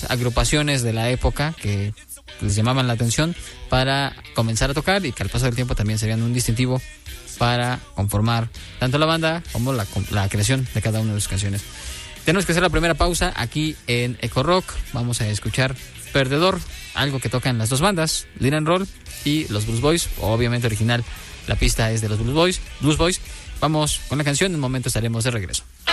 algunas agrupaciones de la época que les llamaban la atención para comenzar a tocar y que al paso del tiempo también serían un distintivo para conformar tanto la banda como la creación de cada una de sus canciones. Tenemos que hacer la primera pausa aquí en Eco Rock. Vamos a escuchar Perdedor, algo que tocan las dos bandas, Lean and Roll y los Blues Boys, obviamente original. La pista es de los Blues Boys. Vamos con la canción, en un momento estaremos de regreso.